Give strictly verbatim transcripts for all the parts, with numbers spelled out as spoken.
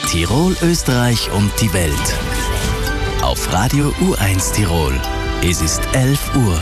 Tirol, Österreich und die Welt. Auf Radio U eins Tirol. Es ist elf Uhr.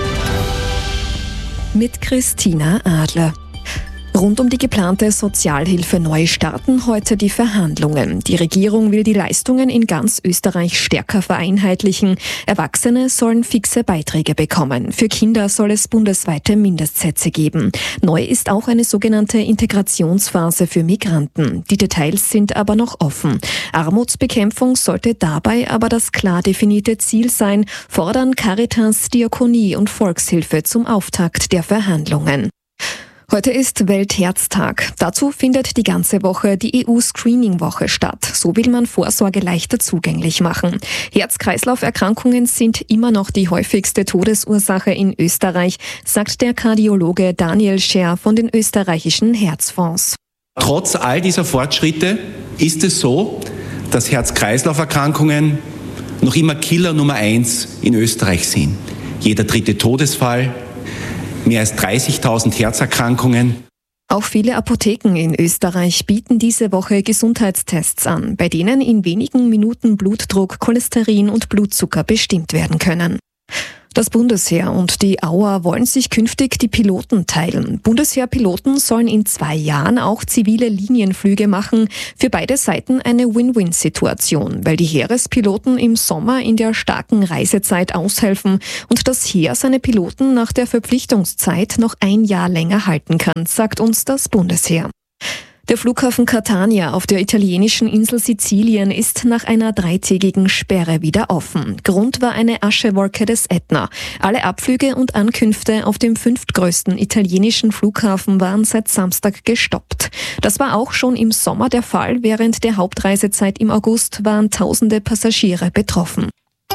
Mit Christina Adler. Rund um die geplante Sozialhilfe neu starten heute die Verhandlungen. Die Regierung will die Leistungen in ganz Österreich stärker vereinheitlichen. Erwachsene sollen fixe Beiträge bekommen. Für Kinder soll es bundesweite Mindestsätze geben. Neu ist auch eine sogenannte Integrationsphase für Migranten. Die Details sind aber noch offen. Armutsbekämpfung sollte dabei aber das klar definierte Ziel sein, fordern Caritas, Diakonie und Volkshilfe zum Auftakt der Verhandlungen. Heute ist Weltherztag. Dazu findet die ganze Woche die E U-Screening-Woche statt. So will man Vorsorge leichter zugänglich machen. Herz-Kreislauf-Erkrankungen sind immer noch die häufigste Todesursache in Österreich, sagt der Kardiologe Daniel Scher von den österreichischen Herzfonds. Trotz all dieser Fortschritte ist es so, dass Herz-Kreislauf-Erkrankungen noch immer Killer Nummer eins in Österreich sind. Jeder dritte Todesfall, mehr als dreißigtausend Herzerkrankungen. Auch viele Apotheken in Österreich bieten diese Woche Gesundheitstests an, bei denen in wenigen Minuten Blutdruck, Cholesterin und Blutzucker bestimmt werden können. Das Bundesheer und die A U A wollen sich künftig die Piloten teilen. Bundesheerpiloten sollen in zwei Jahren auch zivile Linienflüge machen. Für beide Seiten eine Win-Win-Situation, weil die Heerespiloten im Sommer in der starken Reisezeit aushelfen und das Heer seine Piloten nach der Verpflichtungszeit noch ein Jahr länger halten kann, sagt uns das Bundesheer. Der Flughafen Catania auf der italienischen Insel Sizilien ist nach einer dreitägigen Sperre wieder offen. Grund war eine Aschewolke des Ätna. Alle Abflüge und Ankünfte auf dem fünftgrößten italienischen Flughafen waren seit Samstag gestoppt. Das war auch schon im Sommer der Fall. Während der Hauptreisezeit im August waren tausende Passagiere betroffen.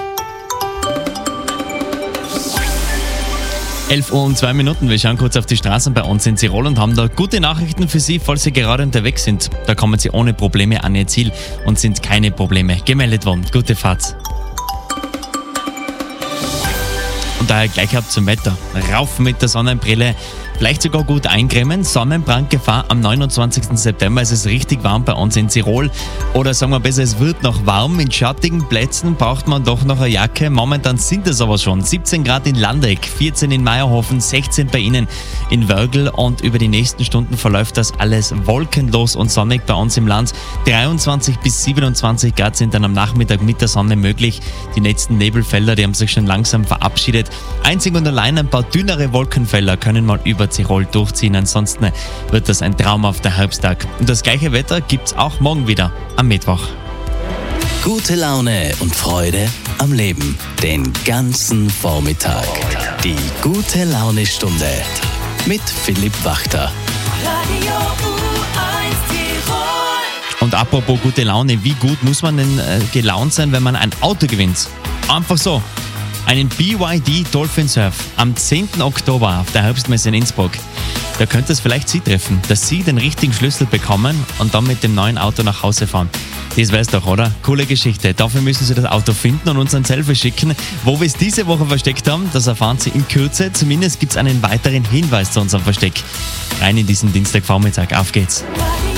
elf Uhr und zwei Minuten. Wir schauen kurz auf die Straßen bei uns in Tirol und haben da gute Nachrichten für Sie, falls Sie gerade unterwegs sind. Da kommen Sie ohne Probleme an Ihr Ziel und sind keine Probleme gemeldet worden. Gute Fahrt. Und daher gleich ab zum Wetter. Rauf mit der Sonnenbrille. Vielleicht sogar gut eincremen. Sonnenbrandgefahr am neunundzwanzigsten September. Es ist richtig warm bei uns in Tirol. Oder sagen wir besser, es wird noch warm. In schattigen Plätzen braucht man doch noch eine Jacke. Momentan sind es aber schon siebzehn Grad in Landeck, vierzehn in Meierhofen, sechzehn bei Ihnen in Wörgl. Und über die nächsten Stunden verläuft das alles wolkenlos und sonnig bei uns im Land. dreiundzwanzig bis siebenundzwanzig Grad sind dann am Nachmittag mit der Sonne möglich. Die letzten Nebelfelder, die haben sich schon langsam verabschiedet. Einzig und allein ein paar dünnere Wolkenfelder können mal über Tirol durchziehen. Ansonsten wird das ein traumhafter Herbsttag. Und das gleiche Wetter gibt's auch morgen wieder am Mittwoch. Gute Laune und Freude am Leben. Den ganzen Vormittag. Die gute Laune-Stunde mit Philipp Wachter. Radio U eins Tirol. Und apropos gute Laune, wie gut muss man denn äh, gelaunt sein, wenn man ein Auto gewinnt? Einfach so. Einen B Y D Dolphin Surf am zehnten Oktober auf der Herbstmesse in Innsbruck. Da könnte es vielleicht Sie treffen, dass Sie den richtigen Schlüssel bekommen und dann mit dem neuen Auto nach Hause fahren. Das wär's doch, oder? Coole Geschichte. Dafür müssen Sie das Auto finden und uns ein Selfie schicken. Wo wir es diese Woche versteckt haben, das erfahren Sie in Kürze. Zumindest gibt's einen weiteren Hinweis zu unserem Versteck. Rein in diesen Dienstagvormittag. Auf geht's.